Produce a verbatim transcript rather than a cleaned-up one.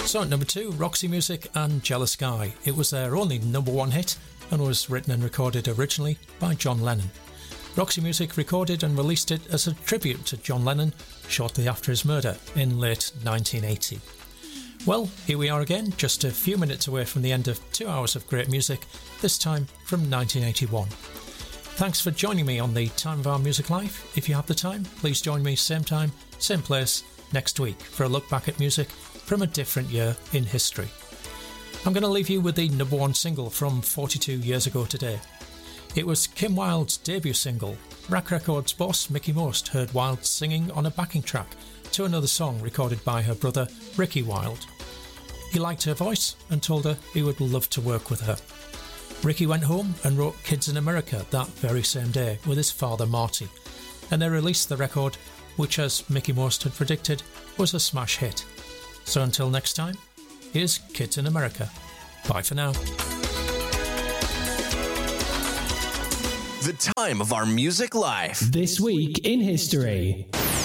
So at number two, Roxy Music and Jealous Guy. It was their only number one hit and was written and recorded originally by John Lennon. Roxy Music recorded and released it as a tribute to John Lennon shortly after his murder in late nineteen eighty. Well, here we are again, just a few minutes away from the end of two hours of great music, this time from nineteen eighty-one. Thanks for joining me on the Time of Our Music Life. If you have the time, please join me same time, same place, next week for a look back at music from a different year in history. I'm going to leave you with the number one single from forty-two years ago today. It was Kim Wilde's debut single. Rack Records boss Mickie Most heard Wilde singing on a backing track to another song recorded by her brother Ricky Wilde. He liked her voice and told her he would love to work with her. Ricky went home and wrote Kids in America that very same day with his father Marty, and they released the record, which, as Mickie Most had predicted, was a smash hit. So until next time, here's Kids in America. Bye for now. The Time of Our Music Life. This week in history.